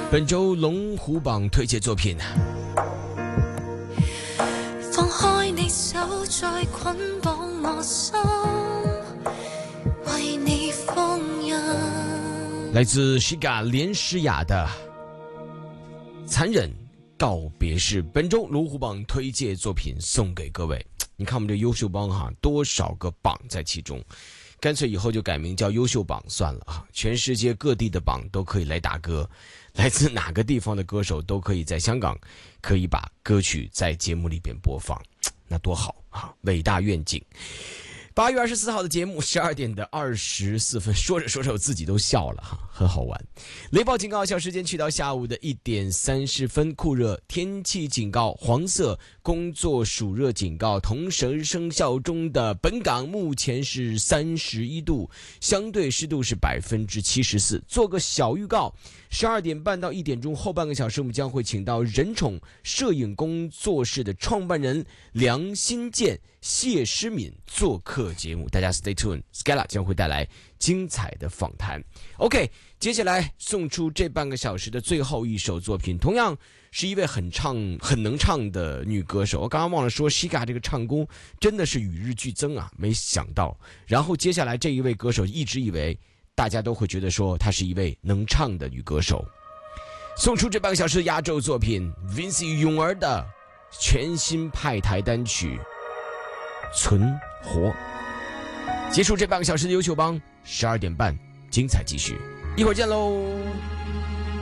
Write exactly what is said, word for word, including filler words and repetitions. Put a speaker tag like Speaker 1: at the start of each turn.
Speaker 1: 本周龙虎榜推荐作品。
Speaker 2: 放开你手，再捆绑我心，为你封印。
Speaker 1: 来自 Shiga 连诗雅的残忍告别式，本周龙虎榜推荐作品送给各位。你看我们这优秀榜哈，多少个榜在其中，干脆以后就改名叫优秀榜算了啊！全世界各地的榜都可以来打歌，来自哪个地方的歌手都可以在香港可以把歌曲在节目里边播放，那多好啊！伟大愿景。八月二十四号的节目，十二点的二十四分，说着说着我自己都笑了哈，很好玩。雷暴警告有效时间去到下午的一点三十分，酷热天气警告黄色工作暑热警告同时生效中的本港目前是三十一度，相对湿度是百分之七十四。做个小预告，十二点半到一点钟后半个小时，我们将会请到人宠摄影工作室的创办人梁新建、谢诗敏做客节目，大家 stay tuned，Scala 将会带来精彩的访谈。OK， 接下来送出这半个小时的最后一首作品，同样是一位很唱、很能唱的女歌手。我刚刚忘了说 ，Shiga 这个唱功真的是与日俱增啊，没想到。然后接下来这一位歌手，一直以为大家都会觉得说她是一位能唱的女歌手。送出这半个小时的压轴作品 ，Vincy 勇儿的全新派台单曲。存活，结束这半个小时的优秀帮，十二点半精彩继续，一会儿见喽。